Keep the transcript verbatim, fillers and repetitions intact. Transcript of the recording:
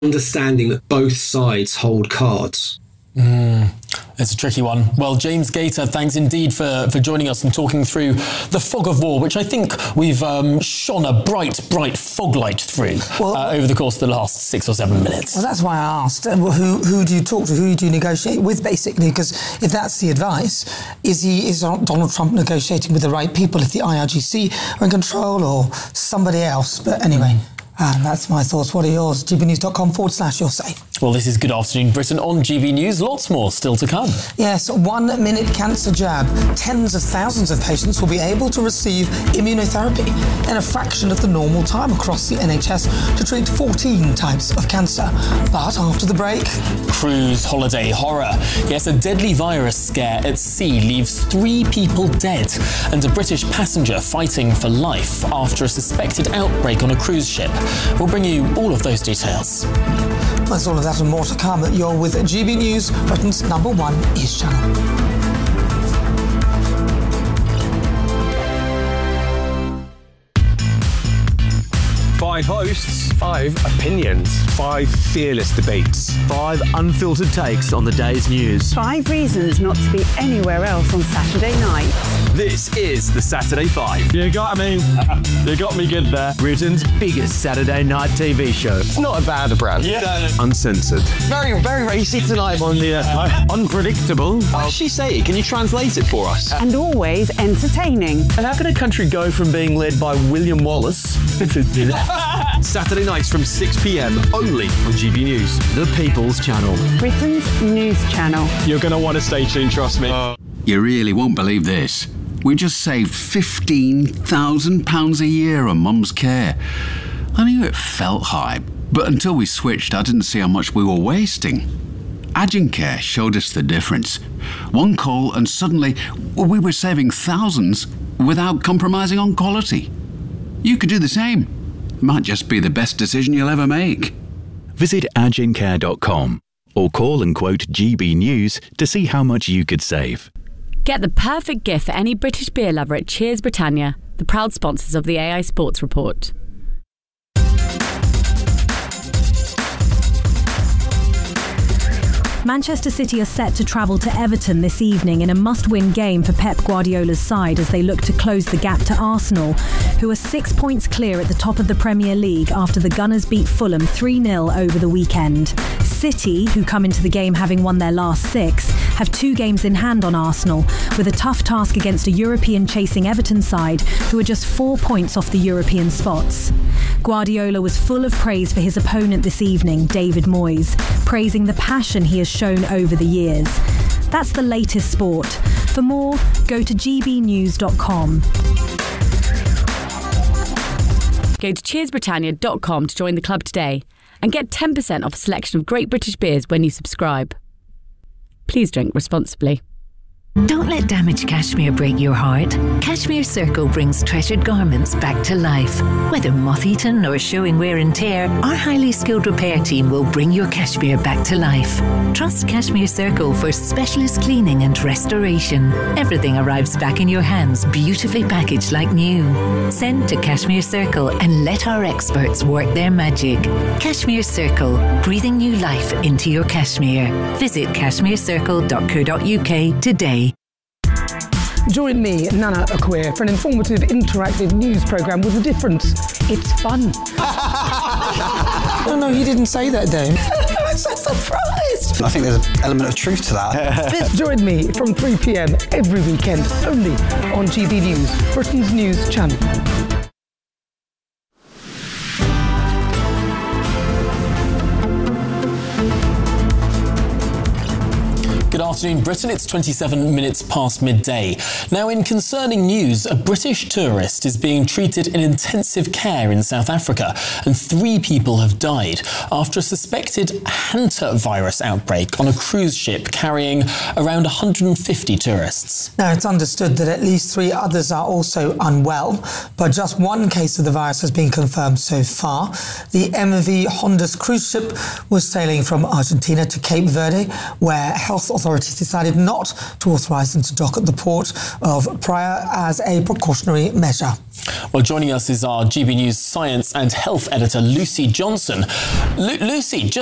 understanding that both sides hold cards. Mm, it's a tricky one. Well, James Gator, thanks indeed for, for joining us and talking through the fog of war, which I think we've um, shone a bright, bright fog light through well, uh, over the course of the last six or seven minutes. Well, that's why I asked, uh, who, who do you talk to, who do you negotiate with, basically? Because if that's the advice, is he is Donald Trump negotiating with the right people if the I R G C are in control, or somebody else? But anyway... Mm. And that's my thoughts. What are yours? gbnews.com forward slash your say. Well, this is Good Afternoon Britain on G B News. Lots more still to come. Yes, one-minute cancer jab. Tens of thousands of patients will be able to receive immunotherapy in a fraction of the normal time across the N H S to treat fourteen types of cancer. But after the break... Cruise holiday horror. Yes, a deadly virus scare at sea leaves three people dead and a British passenger fighting for life after a suspected outbreak on a cruise ship. We'll bring you all of those details. There's all of that and more to come. You're with G B News, Britain's number one news channel. Five hosts, five opinions, five fearless debates, five unfiltered takes on the day's news. Five reasons not to be anywhere else on Saturday night. This is the Saturday Five. You got me. You got me good there. Britain's biggest Saturday night T V show. It's not a bad brand. Yeah. Uncensored. Very, very racy tonight on the uh, unpredictable. What does she say? Can you translate it for us? And always entertaining. And how can a country go from being led by William Wallace Saturday nights from six p.m. only on G B News. The People's Channel. Britain's news channel. You're going to want to stay tuned, trust me. Uh, you really won't believe this. We just saved fifteen thousand pounds a year on Mum's care. I knew it felt high, but until we switched, I didn't see how much we were wasting. Agincare showed us the difference. One call and suddenly we were saving thousands without compromising on quality. You could do the same. Might just be the best decision you'll ever make. Visit agincare dot com or call and quote G B News to see how much you could save. Get the perfect gift for any British beer lover at Cheers Britannia, the proud sponsors of the A I Sports Report. Manchester City are set to travel to Everton this evening in a must-win game for Pep Guardiola's side as they look to close the gap to Arsenal, who are six points clear at the top of the Premier League after the Gunners beat Fulham three nil over the weekend. City, who come into the game having won their last six, have two games in hand on Arsenal, with a tough task against a European-chasing Everton side who are just four points off the European spots. Guardiola was full of praise for his opponent this evening, David Moyes, praising the passion he has shown over the years. That's the latest sport. For more, go to g b news dot com. Go to cheers britannia dot com to join the club today and get ten percent off a selection of great British beers when you subscribe. Please drink responsibly. Don't let damaged cashmere break your heart. Cashmere Circle brings treasured garments back to life. Whether moth-eaten or showing wear and tear, our highly skilled repair team will bring your cashmere back to life. Trust Cashmere Circle for specialist cleaning and restoration. Everything arrives back in your hands, beautifully packaged like new. Send to Cashmere Circle and let our experts work their magic. Cashmere Circle, breathing new life into your cashmere. Visit cashmere circle dot co dot u k today. Join me, Nana Akweer, for an informative, interactive news programme with a difference. It's fun. No, no, he didn't say that, Dave. I'm so surprised. I think there's an element of truth to that. Join me from three p.m. every weekend, only on G B News, Britain's news channel. Good afternoon, Britain. It's twenty-seven minutes past midday. Now, in concerning news, a British tourist is being treated in intensive care in South Africa, and three people have died after a suspected hantavirus outbreak on a cruise ship carrying around one hundred fifty tourists. Now, it's understood that at least three others are also unwell, but just one case of the virus has been confirmed so far. The M V Hondas cruise ship was sailing from Argentina to Cape Verde, where health authorities has decided not to authorise them to dock at the port of Praia as a precautionary measure. Well, joining us is our G B News Science and Health editor, Lucy Johnson. Lu- Lucy, just